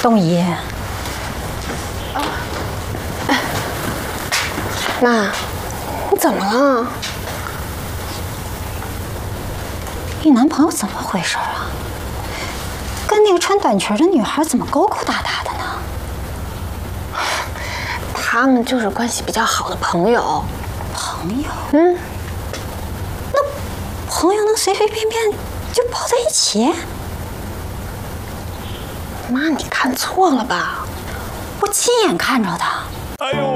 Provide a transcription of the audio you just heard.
冬姨， 妈，你怎么了？ 你男朋友怎么回事啊？跟那个穿短裙的女孩怎么勾勾搭搭的呢？ 他们就是关系比较好的朋友。 朋友？那朋友能随随便便就抱在一起？ 妈，你看错了吧？ 我亲眼看着的。 哎呦，